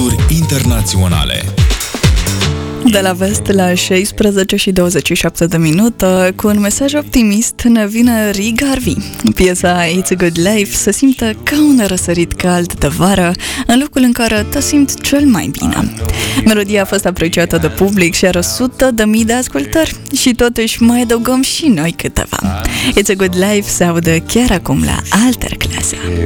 hituri internaționale. De la vest la 16 și 27 de minute, cu un mesaj optimist ne vine Rig Harvey. Piesa It's a Good Life se simte ca un răsărit cald de vară, în locul în care te simți cel mai bine. Melodia a fost apreciată de public și are 100.000 de ascultări și totuși mai adăugăm și noi câteva. It's a Good Life se aude chiar acum la Alterclass.